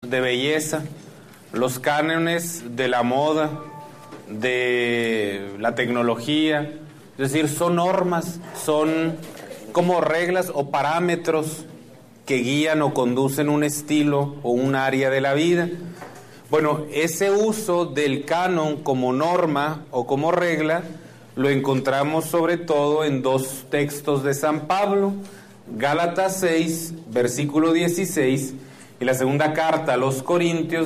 de belleza, los cánones de la moda, de la tecnología, es decir, son normas, son como reglas o parámetros que guían o conducen un estilo o un área de la vida. Bueno, ese uso del canon como norma o como regla lo encontramos sobre todo en dos textos de San Pablo, Gálatas 6, versículo 16, y la segunda carta a los Corintios,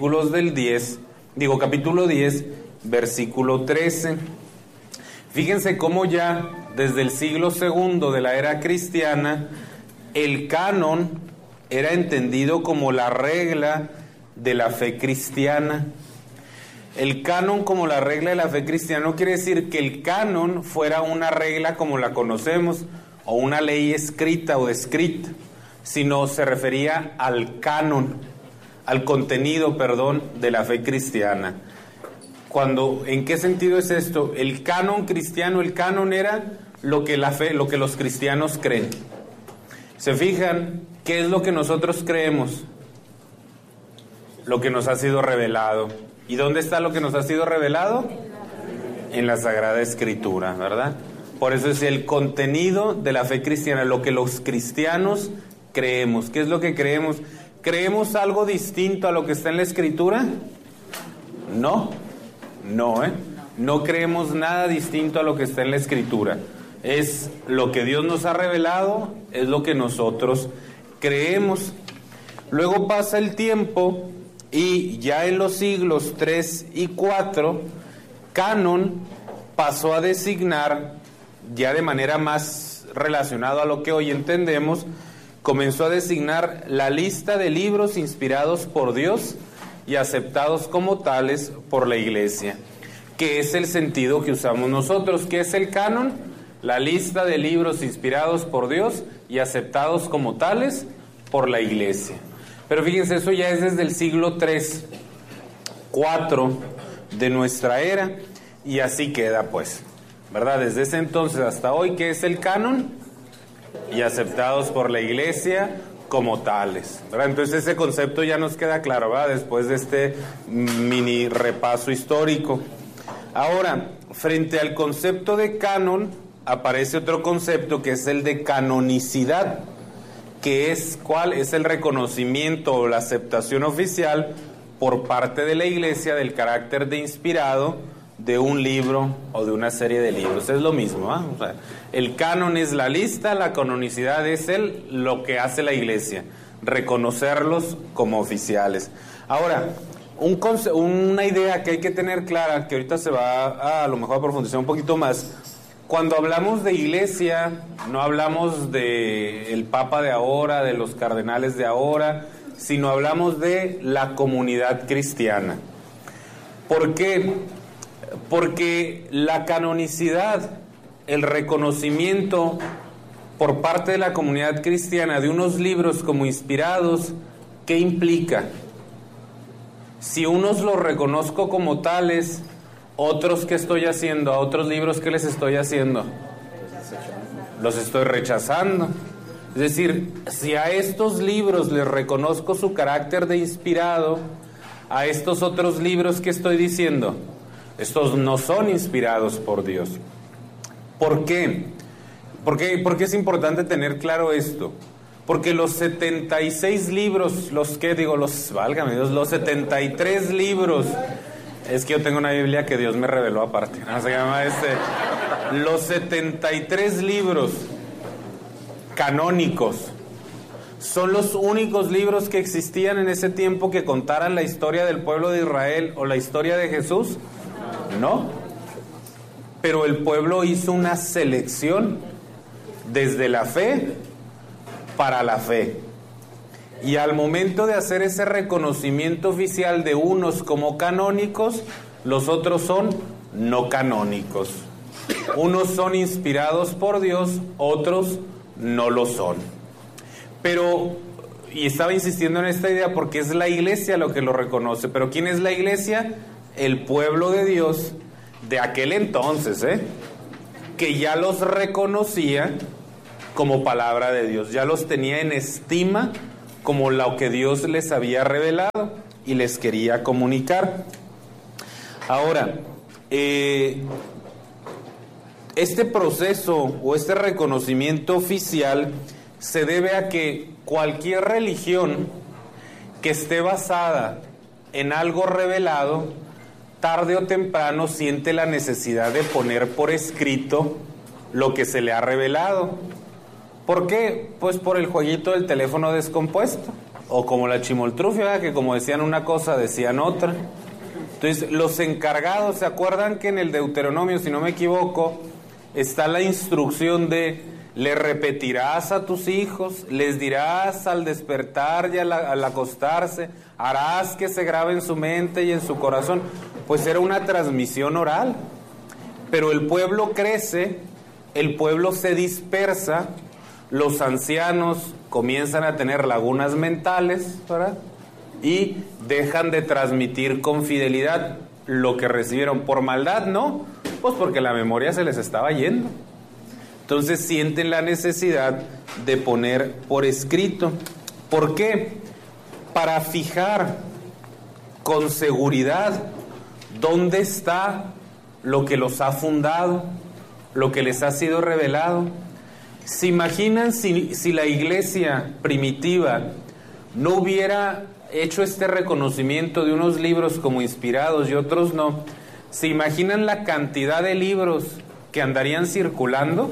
capítulo 10, versículo 13. Fíjense cómo ya desde el siglo II de la era cristiana, el canon era entendido como la regla de la fe cristiana. El canon como la regla de la fe cristiana no quiere decir que el canon fuera una regla como la conocemos, o una ley escrita o escrita, sino se refería al canon, al contenido, de la fe cristiana. ¿En qué sentido es esto? El canon cristiano, el canon era lo que los cristianos creen. ¿Se fijan? ¿Qué es lo que nosotros creemos? Lo que nos ha sido revelado. ¿Y dónde está lo que nos ha sido revelado? En la Sagrada Escritura, ¿verdad? Por eso es el contenido de la fe cristiana, lo que los cristianos creemos. ¿Qué es lo que creemos? ¿Creemos algo distinto a lo que está en la Escritura? No, no creemos nada distinto a lo que está en la Escritura. Es lo que Dios nos ha revelado, es lo que nosotros creemos. Luego pasa el tiempo y ya en los siglos 3 y 4, canon pasó a designar, ya de manera más relacionada a lo que hoy entendemos, comenzó a designar la lista de libros inspirados por Dios y aceptados como tales por la Iglesia, que es el sentido que usamos nosotros. ¿Qué es el canon? La lista de libros inspirados por Dios y aceptados como tales por la Iglesia. Pero fíjense, eso ya es desde el siglo 3, 4 de nuestra era, y así queda pues, ¿verdad? Desde ese entonces hasta hoy, ¿qué es el canon? Y aceptados por la Iglesia como tales, ¿verdad? Entonces ese concepto ya nos queda claro, ¿verdad? Después de este mini repaso histórico. Ahora, frente al concepto de canon, aparece otro concepto que es el de canonicidad, que es ¿cuál? Es el reconocimiento o la aceptación oficial por parte de la Iglesia del carácter de inspirado de un libro o de una serie de libros. Es lo mismo, ¿eh? O sea, el canon es la lista, la canonicidad es lo que hace la Iglesia, reconocerlos como oficiales. Ahora, una idea que hay que tener clara, que ahorita se va a lo mejor a profundizar un poquito más. Cuando hablamos de Iglesia, no hablamos de el Papa de ahora, de los cardenales de ahora, sino hablamos de la comunidad cristiana. ¿Por qué? Porque la canonicidad, el reconocimiento por parte de la comunidad cristiana de unos libros como inspirados, ¿qué implica? Si unos los reconozco como tales, otros, ¿qué estoy haciendo? A otros libros, ¿qué les estoy haciendo? Los estoy rechazando. Es decir, si a estos libros les reconozco su carácter de inspirado, a estos otros libros, ¿qué estoy diciendo? Estos no son inspirados por Dios. ¿Por qué? ¿Por qué es importante tener claro esto? Porque los 76 libros, los 73 libros, es que yo tengo una Biblia que Dios me reveló aparte, ¿no? Se llama los 73 libros canónicos son los únicos libros que existían en ese tiempo que contaran la historia del pueblo de Israel o la historia de Jesús. No, pero el pueblo hizo una selección desde la fe para la fe, y al momento de hacer ese reconocimiento oficial de unos como canónicos, los otros son no canónicos. Unos son inspirados por Dios, otros no lo son. Pero, y estaba insistiendo en esta idea porque es la Iglesia lo que lo reconoce. Pero ¿quién es la Iglesia? El pueblo de Dios de aquel entonces, que ya los reconocía como palabra de Dios, ya los tenía en estima como lo que Dios les había revelado y les quería comunicar. Ahora, este proceso o este reconocimiento oficial se debe a que cualquier religión que esté basada en algo revelado, tarde o temprano siente la necesidad de poner por escrito lo que se le ha revelado. ¿Por qué? Pues por el jueguito del teléfono descompuesto, o como la chimoltrufia, que como decían una cosa, decían otra. Entonces, los encargados, ¿se acuerdan que en el Deuteronomio, si no me equivoco, está la instrucción de: le repetirás a tus hijos, les dirás al despertar y al acostarse, harás que se grabe en su mente y en su corazón? Pues era una transmisión oral. Pero el pueblo crece, el pueblo se dispersa, los ancianos comienzan a tener lagunas mentales, ¿verdad? Y dejan de transmitir con fidelidad lo que recibieron. ¿Por maldad? No, pues porque la memoria se les estaba yendo. Entonces sienten la necesidad de poner por escrito. ¿Por qué? Para fijar con seguridad dónde está lo que los ha fundado, lo que les ha sido revelado. ¿Se imaginan si la iglesia primitiva no hubiera hecho este reconocimiento de unos libros como inspirados y otros no? ¿Se imaginan la cantidad de libros que andarían circulando?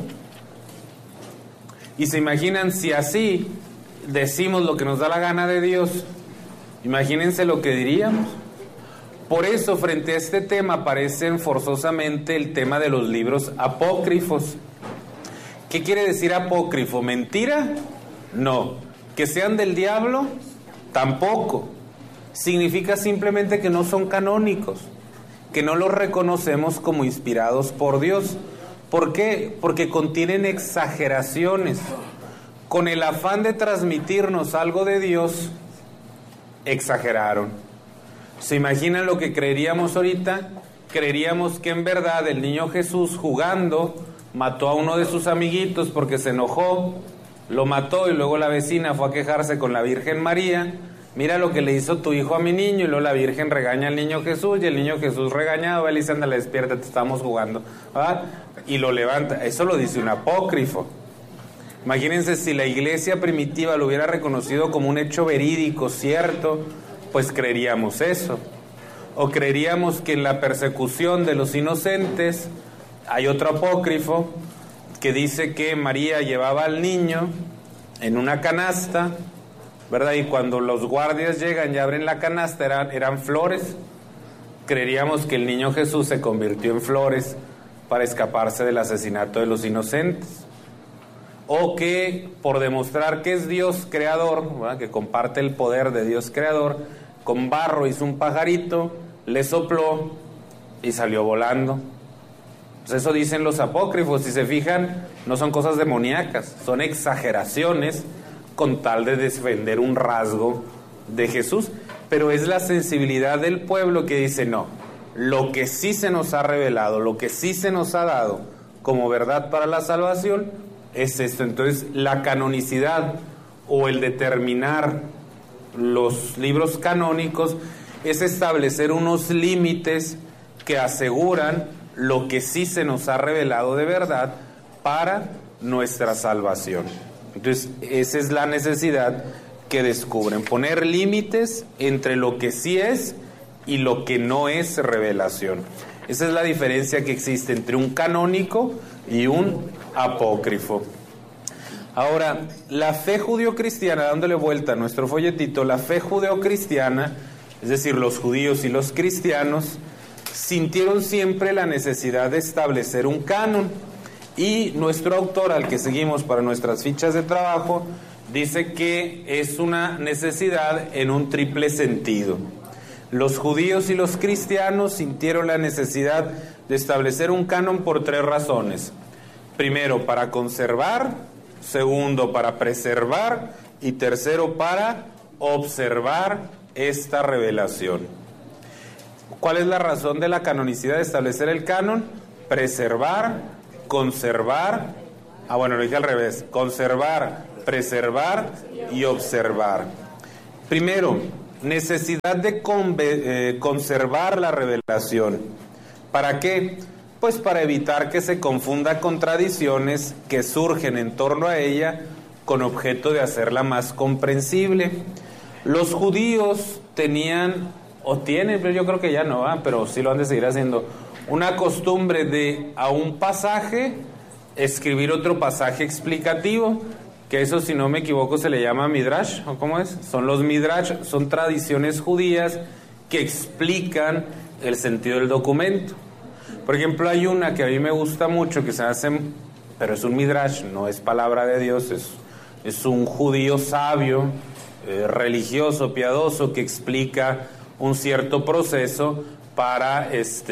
Y se imaginan si así decimos lo que nos da la gana de Dios, imagínense lo que diríamos. Por eso, frente a este tema aparecen forzosamente el tema de los libros apócrifos. ¿Qué quiere decir apócrifo? ¿Mentira? No. ¿Que sean del diablo? Tampoco. Significa simplemente que no son canónicos, que no los reconocemos como inspirados por Dios. ¿Por qué? Porque contienen exageraciones. Con el afán de transmitirnos algo de Dios, exageraron. ¿Se imaginan lo que creeríamos ahorita? Creeríamos que en verdad el niño Jesús, jugando, mató a uno de sus amiguitos porque se enojó, lo mató, y luego la vecina fue a quejarse con la Virgen María: mira lo que le hizo tu hijo a mi niño. Y luego la Virgen regaña al niño Jesús, y el niño Jesús regañado, él dice: ándale, despiértate, estamos jugando, ¿verdad? Y lo levanta. Eso lo dice un apócrifo. Imagínense si la iglesia primitiva lo hubiera reconocido como un hecho verídico, cierto, pues creeríamos eso. O creeríamos que en la persecución de los inocentes hay otro apócrifo que dice que María llevaba al niño en una canasta, ¿verdad? Y cuando los guardias llegan y abren la canasta eran flores. Creeríamos que el niño Jesús se convirtió en flores para escaparse del asesinato de los inocentes. O que por demostrar que es Dios creador, ¿verdad?, que comparte el poder de Dios creador, con barro hizo un pajarito, le sopló y salió volando. Pues eso dicen los apócrifos. Si se fijan, no son cosas demoníacas, son exageraciones con tal de defender un rasgo de Jesús. Pero es la sensibilidad del pueblo que dice: no, lo que sí se nos ha revelado, lo que sí se nos ha dado como verdad para la salvación, es esto. Entonces, la canonicidad o el determinar los libros canónicos es establecer unos límites que aseguran lo que sí se nos ha revelado de verdad para nuestra salvación. Entonces, esa es la necesidad que descubren: poner límites entre lo que sí es y lo que no es revelación. Esa es la diferencia que existe entre un canónico y un apócrifo. Ahora, la fe judeocristiana, dándole vuelta a nuestro folletito, la fe judeocristiana, es decir, los judíos y los cristianos, sintieron siempre la necesidad de establecer un canon. Y nuestro autor, al que seguimos para nuestras fichas de trabajo, dice que es una necesidad en un triple sentido. Los judíos y los cristianos sintieron la necesidad de establecer un canon por tres razones. Primero, para conservar; segundo, para preservar; y tercero, para observar esta revelación. ¿Cuál es la razón de la canonicidad de establecer el canon? Preservar, conservar, lo dije al revés: conservar, preservar y observar. Primero, necesidad de conservar la revelación. ¿Para qué? Pues para evitar que se confunda con tradiciones que surgen en torno a ella con objeto de hacerla más comprensible. Los judíos tenían, o tienen, pero yo creo que ya no, pero sí lo han de seguir haciendo, una costumbre de a un pasaje escribir otro pasaje explicativo, que eso, si no me equivoco, se le llama midrash, ¿o cómo es? Son los midrash, son tradiciones judías que explican el sentido del documento. Por ejemplo, hay una que a mí me gusta mucho, que se hace, pero es un midrash, no es palabra de Dios, es un judío sabio, religioso, piadoso, que explica un cierto proceso para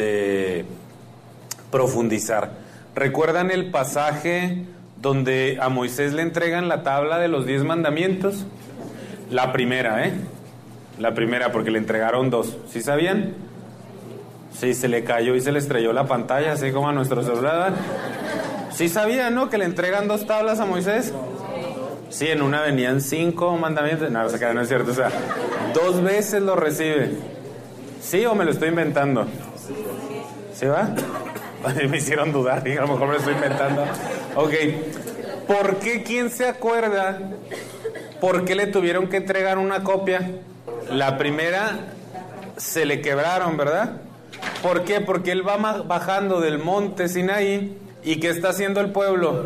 profundizar. ¿Recuerdan el pasaje donde a Moisés le entregan la tabla de los 10 mandamientos? La primera, La primera, porque le entregaron 2. ¿Sí sabían? Sí, se le cayó y se le estrelló la pantalla, así como a nuestro celular. ¿Sí sabían, no? Que le entregan 2 tablas a Moisés. Sí, en una venían 5 mandamientos. No, no es cierto, o sea, 2 veces lo recibe. ¿Sí o me lo estoy inventando? ¿Sí va? Me hicieron dudar, dije, a lo mejor me lo estoy inventando. Ok, ¿por qué? ¿Quién se acuerda por qué le tuvieron que entregar una copia? La primera se le quebraron, ¿verdad? ¿Por qué? Porque él va bajando del monte Sinaí. ¿Y qué está haciendo el pueblo?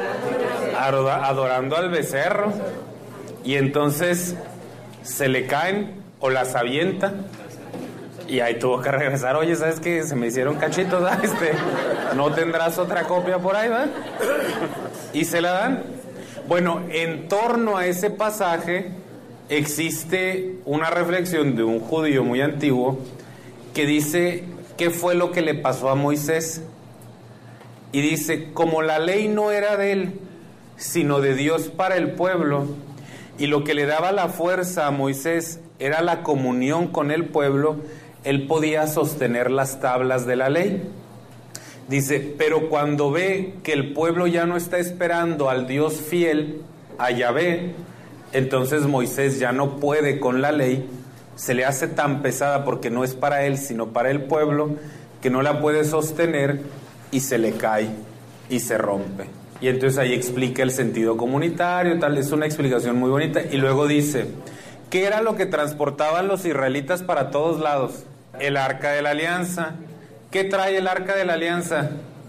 Adorando al becerro. Y entonces se le caen o las avienta. Y ahí tuvo que regresar. Oye, ¿sabes qué? Se me hicieron cachitos, ¿no tendrás otra copia por ahí, va? Y se la dan. Bueno, en torno a ese pasaje existe una reflexión de un judío muy antiguo que dice, ¿qué fue lo que le pasó a Moisés? Y dice, como la ley no era de él, sino de Dios para el pueblo, y lo que le daba la fuerza a Moisés era la comunión con el pueblo, él podía sostener las tablas de la ley. Dice, pero cuando ve que el pueblo ya no está esperando al Dios fiel, a Yahvé, entonces Moisés ya no puede con la ley, se le hace tan pesada porque no es para él, sino para el pueblo, que no la puede sostener y se le cae y se rompe. Y entonces ahí explica el sentido comunitario, tal, es una explicación muy bonita. Y luego dice, ¿qué era lo que transportaban los israelitas para todos lados? El arca de la alianza. ¿Qué trae el arca de la alianza?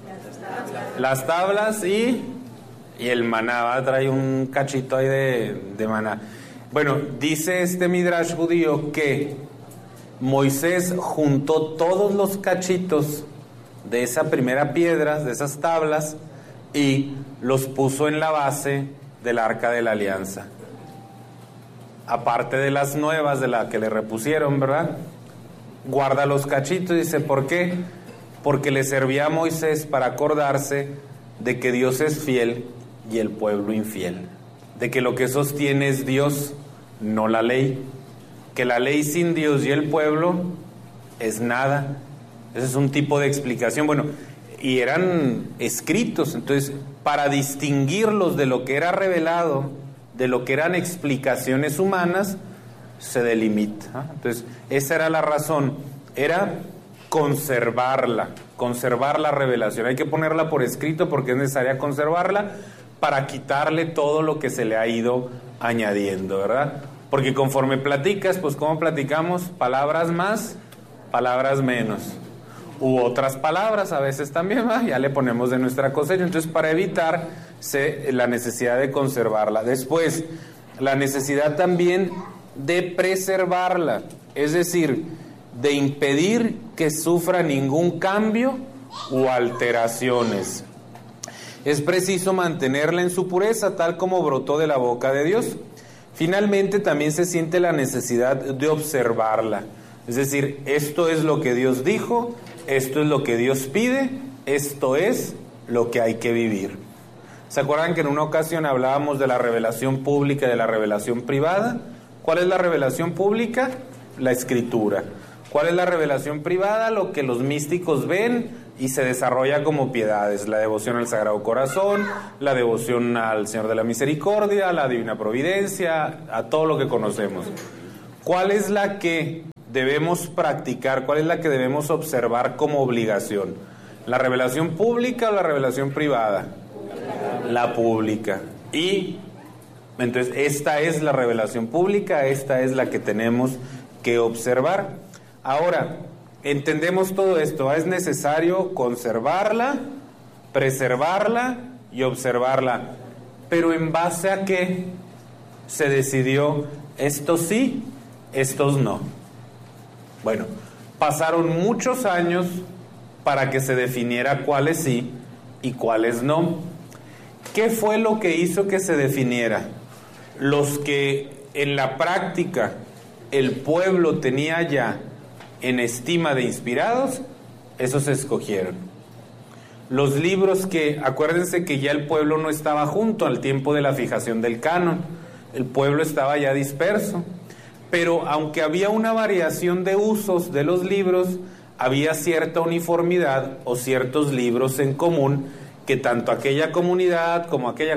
Las tablas y el maná, trae un cachito ahí de maná. Bueno, dice este midrash judío que Moisés juntó todos los cachitos de esa primera piedra, de esas tablas, y los puso en la base del arca de la alianza. Aparte de las nuevas de la que le repusieron, ¿verdad? Guarda los cachitos, dice, ¿por qué? Porque le servía a Moisés para acordarse de que Dios es fiel y el pueblo infiel. De que lo que sostiene es Dios, no la ley. Que la ley sin Dios y el pueblo es nada. Ese es un tipo de explicación. Bueno, y eran escritos, entonces, para distinguirlos de lo que era revelado, de lo que eran explicaciones humanas, se delimita. Entonces, esa era la razón, era conservar la revelación. Hay que ponerla por escrito porque es necesaria conservarla para quitarle todo lo que se le ha ido añadiendo, ¿verdad? Porque conforme platicas, pues ¿cómo platicamos? Palabras más, palabras menos. U otras palabras a veces también, ¿va? Ya le ponemos de nuestra cosecha. Entonces, para evitar la necesidad de conservarla. Después, la necesidad también de preservarla, es decir, de impedir que sufra ningún cambio u alteraciones. Es preciso mantenerla en su pureza, tal como brotó de la boca de Dios. Finalmente, también se siente la necesidad de observarla. Es decir, esto es lo que Dios dijo, esto es lo que Dios pide, esto es lo que hay que vivir. ¿Se acuerdan que en una ocasión hablábamos de la revelación pública y de la revelación privada? ¿Cuál es la revelación pública? La Escritura. ¿Cuál es la revelación privada? Lo que los místicos ven y se desarrolla como piedades. La devoción al Sagrado Corazón, la devoción al Señor de la Misericordia, a la Divina Providencia, a todo lo que conocemos. ¿Cuál es la que debemos practicar? ¿Cuál es la que debemos observar como obligación? ¿La revelación pública o la revelación privada? La pública. Y entonces esta es la revelación pública, esta es la que tenemos que observar. Ahora, entendemos todo esto, es necesario conservarla, preservarla y observarla. Pero ¿en base a qué se decidió estos sí, estos no? Bueno, pasaron muchos años para que se definiera cuáles sí y cuáles no. ¿Qué fue lo que hizo que se definiera? Los que en la práctica el pueblo tenía ya en estima de inspirados, esos se escogieron. Los libros que, acuérdense que ya el pueblo no estaba junto al tiempo de la fijación del canon, el pueblo estaba ya disperso, pero aunque había una variación de usos de los libros, había cierta uniformidad o ciertos libros en común que tanto aquella comunidad como aquella,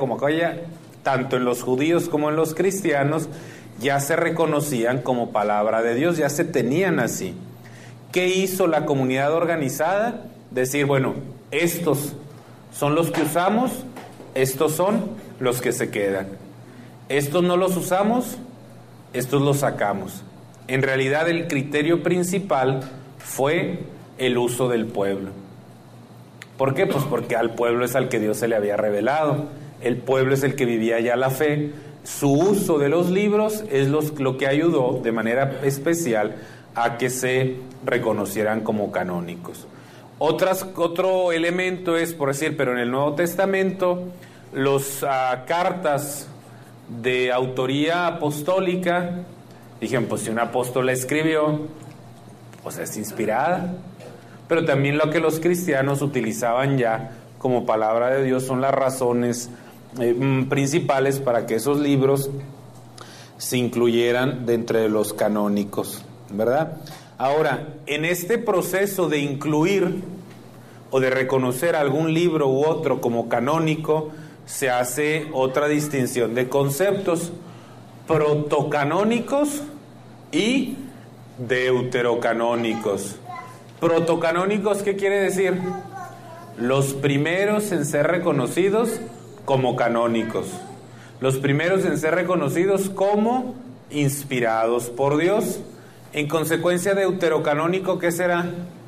tanto en los judíos como en los cristianos, ya se reconocían como palabra de Dios, ya se tenían así. ¿Qué hizo la comunidad organizada? Decir, bueno, estos son los que usamos, estos son los que se quedan. Estos no los usamos, estos los sacamos. En realidad el criterio principal fue el uso del pueblo. ¿Por qué? Pues porque al pueblo es al que Dios se le había revelado. El pueblo es el que vivía ya la fe. Su uso de los libros es lo que ayudó de manera especial a que se reconocieran como canónicos. Otro elemento es, por decir, pero en el Nuevo Testamento, las cartas de autoría apostólica, dijeron, pues si un apóstol la escribió, pues es inspirada. Pero también lo que los cristianos utilizaban ya como palabra de Dios son las razones principales para que esos libros se incluyeran dentro de los canónicos, ¿verdad? Ahora, en este proceso de incluir o de reconocer algún libro u otro como canónico, se hace otra distinción de conceptos: protocanónicos y deuterocanónicos. Protocanónicos, ¿qué quiere decir? Los primeros en ser reconocidos como canónicos, los primeros en ser reconocidos como inspirados por Dios. En consecuencia, deuterocanónico, ¿qué será?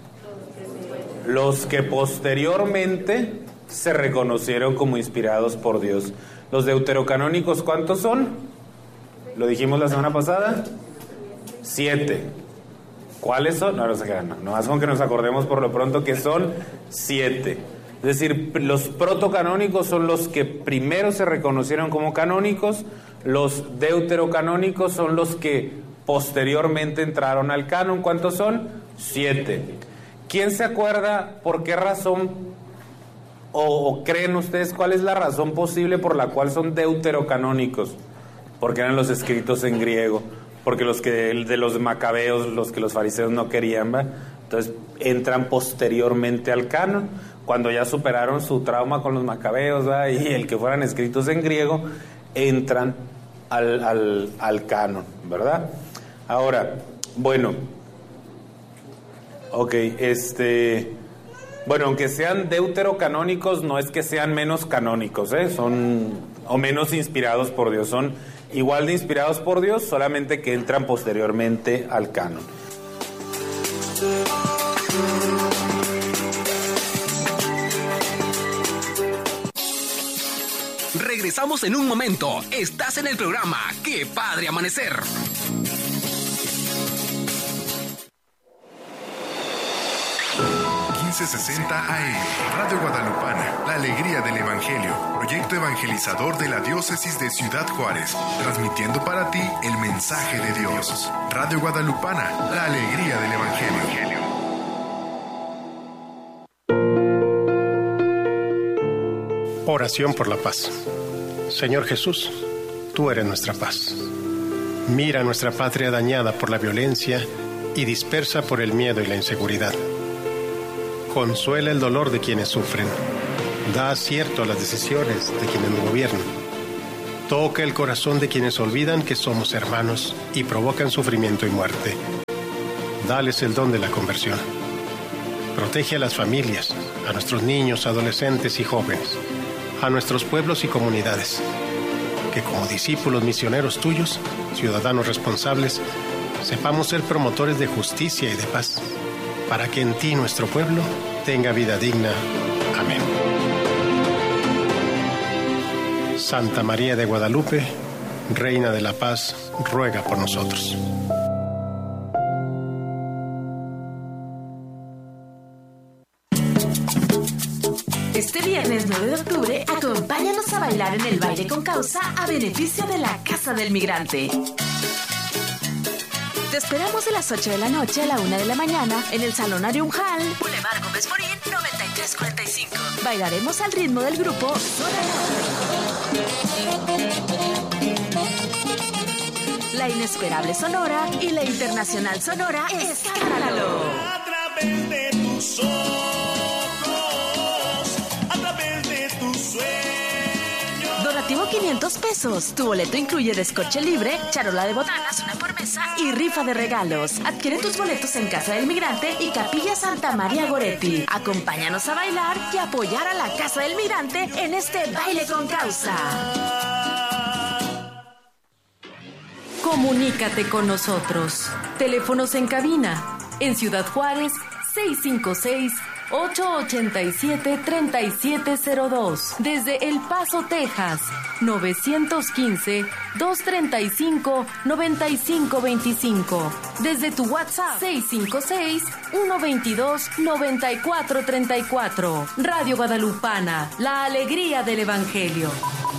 Los que posteriormente se reconocieron como inspirados por Dios. Los deuterocanónicos, ¿cuántos son? Lo dijimos la semana pasada. 7. ¿Cuáles son? No sé qué, nomás con que nos acordemos por lo pronto que son 7. Es decir, los protocanónicos son los que primero se reconocieron como canónicos, los deuterocanónicos son los que posteriormente entraron al canon. ¿Cuántos son? 7. ¿Quién se acuerda por qué razón o creen ustedes cuál es la razón posible por la cual son deuterocanónicos? Porque eran los escritos en griego, porque los que de los macabeos, los que los fariseos no querían, ¿va? Entonces entran posteriormente al canon, cuando ya superaron su trauma con los macabeos, ¿va? Y el que fueran escritos en griego, entran al canon, ¿verdad? Ahora, bueno, ok, bueno, aunque sean deuterocanónicos, no es que sean menos canónicos, son o menos inspirados por Dios, son igual de inspirados por Dios, solamente que entran posteriormente al canon. Regresamos en un momento. Estás en el programa ¡Qué padre amanecer! AM, Radio Guadalupana, la alegría del Evangelio, proyecto evangelizador de la diócesis de Ciudad Juárez, transmitiendo para ti el mensaje de Dios. Radio Guadalupana, la alegría del Evangelio. Oración por la paz. Señor Jesús, tú eres nuestra paz. Mira nuestra patria dañada por la violencia y dispersa por el miedo y la inseguridad. Consuela el dolor de quienes sufren. Da acierto a las decisiones de quienes no gobiernan. Toca el corazón de quienes olvidan que somos hermanos y provocan sufrimiento y muerte. Dales el don de la conversión. Protege a las familias, a nuestros niños, adolescentes y jóvenes, a nuestros pueblos y comunidades. Que como discípulos misioneros tuyos, ciudadanos responsables, sepamos ser promotores de justicia y de paz, para que en ti nuestro pueblo tenga vida digna. Amén. Santa María de Guadalupe, Reina de la Paz, ruega por nosotros. Este viernes 9 de octubre, acompáñanos a bailar en el Baile con Causa a beneficio de la Casa del Migrante. Te esperamos de las 8 de la noche a la 1 de la mañana en el Salón Arium Hall, Boulevard Gómez Morín, 9345. Bailaremos al ritmo del grupo La Inesperable Sonora y la Internacional Sonora Escándalo. A través de tus ojos, a través de tus sueños. Donativo 500 pesos. Tu boleto incluye descorche libre, charola de botanas, una por mesa y rifa de regalos. Adquiere tus boletos en Casa del Migrante y Capilla Santa María Goretti. Acompáñanos a bailar y apoyar a la Casa del Migrante en este Baile con Causa. Comunícate con nosotros. Teléfonos en cabina. En Ciudad Juárez, 656-887-3702. Desde El Paso, Texas, 915-235-9525. Desde tu WhatsApp, 656-122-9434. Radio Guadalupana, la alegría del Evangelio.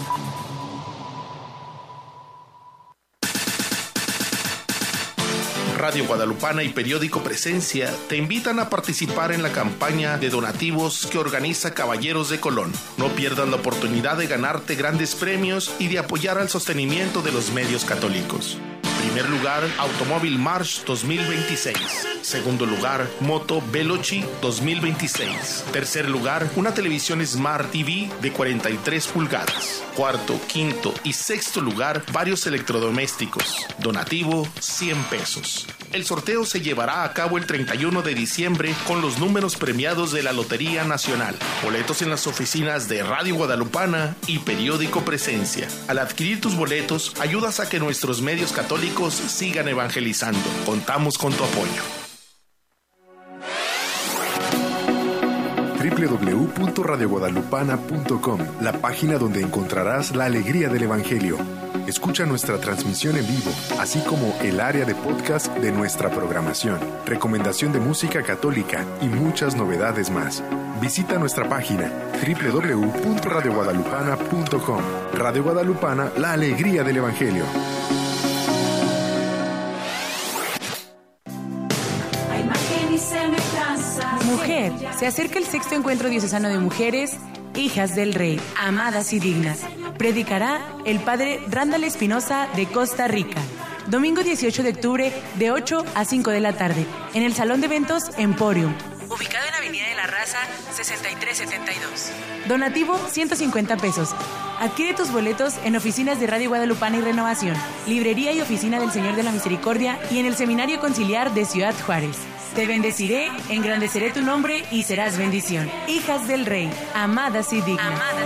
Radio Guadalupana y Periódico Presencia te invitan a participar en la campaña de donativos que organiza Caballeros de Colón. No pierdas la oportunidad de ganarte grandes premios y de apoyar al sostenimiento de los medios católicos. Primer lugar, Automóvil March 2026. Segundo lugar, Moto Veloci 2026. Tercer lugar, una televisión Smart TV de 43 pulgadas. Cuarto, quinto y sexto lugar, varios electrodomésticos. Donativo, 100 pesos. El sorteo se llevará a cabo el 31 de diciembre con los números premiados de la Lotería Nacional. Boletos en las oficinas de Radio Guadalupana y Periódico Presencia. Al adquirir tus boletos, ayudas a que nuestros medios católicos sigan evangelizando. Contamos con tu apoyo. www.radioguadalupana.com, la página donde encontrarás la alegría del Evangelio. Escucha nuestra transmisión en vivo, así como el área de podcast de nuestra programación, recomendación de música católica y muchas novedades más. Visita nuestra página www.radioguadalupana.com. Radio Guadalupana, la alegría del Evangelio. Mujer, se acerca el sexto encuentro diocesano de mujeres, hijas del Rey, amadas y dignas. Predicará el padre Randall Espinosa de Costa Rica. Domingo 18 de octubre de 8 a 5 de la tarde, en el Salón de Eventos Emporium, ubicado en Avenida de la Raza 6372. Donativo 150 pesos. Adquiere tus boletos en oficinas de Radio Guadalupana y Renovación, librería y oficina del Señor de la Misericordia y en el Seminario Conciliar de Ciudad Juárez. Te bendeciré, engrandeceré tu nombre y serás bendición. Hijas del Rey, amadas y dignas.